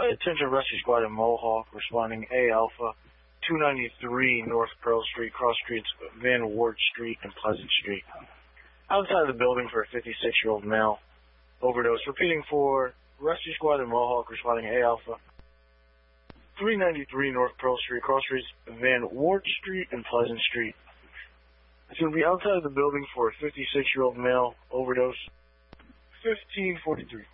Attention Rescue Squad in Mohawk, responding A Alpha, 293 North Pearl Street, cross streets Van Wart Street and Pleasant Street. Outside the building for a 56-year-old male overdose. Repeating for Rescue Squad in Mohawk, responding A Alpha, 393 North Pearl Street, cross streets Van Wart Street and Pleasant Street. It's going to be outside of the building for a 56-year-old male overdose. 1543.